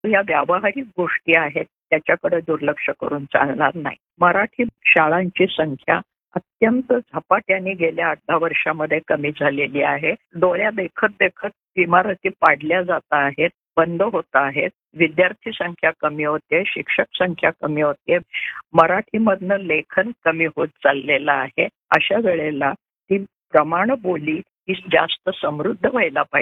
या व्यावहारिक गोष्टी आहेत त्याच्याकडे दुर्लक्ष करून चालणार नाही. मराठी शाळांची संख्या अत्यंत झपाट्याने गेल्या 18 वर्षामध्ये कमी झालेली आहे. डोळ्या देखत देखत इमारती पाडल्या जात आहेत, बंद होत आहेत. विद्यार्थी संख्या कमी होते, शिक्षक संख्या कमी होते, मराठीमधनं लेखन कमी होत चाललेलं आहे. अशा वेळेला ती प्रमाणबोली ही जास्त समृद्ध व्हायला पाहिजे.